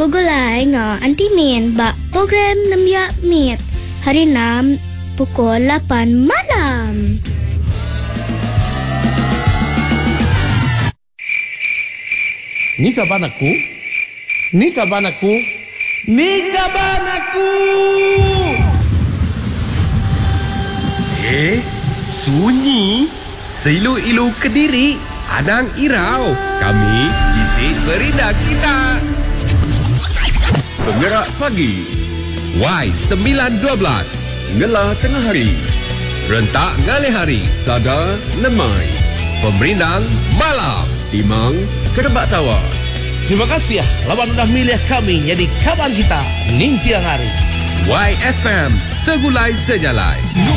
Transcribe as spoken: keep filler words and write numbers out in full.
Begulai nga antimen ba program Namya Mit hari enam pukul lapan malam. Ni kaban aku? Ni kaban aku? Ni kaban aku? Eh, sunyi. Seilu-ilu Kediri, Anang Irau. Kami isi berindah kita. Penggerak pagi Y sembilan dua belas Ngela tengah hari, rentak ngalih hari, Sada lemai, Pemerindang malam, Timang kerebak tawas. Terima kasih ya lawan udah milih kami jadi kaban kita ning tiang hari. Y F M segulai sejalai.